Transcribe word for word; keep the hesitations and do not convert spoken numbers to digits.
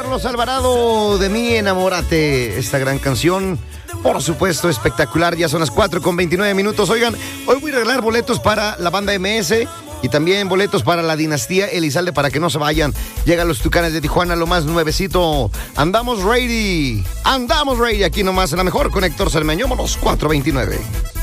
Carlos Alvarado, de mí enamórate. Esta gran canción, por supuesto, espectacular. Ya son las cuatro con veintinueve minutos. Oigan, hoy voy a regalar boletos para la banda M S y también boletos para la dinastía Elizalde para que no se vayan. Llegan los Tucanes de Tijuana, lo más nuevecito. Andamos ready. Andamos ready aquí nomás en la mejor con Héctor Cermeño. Vámonos, cuatro veintinueve.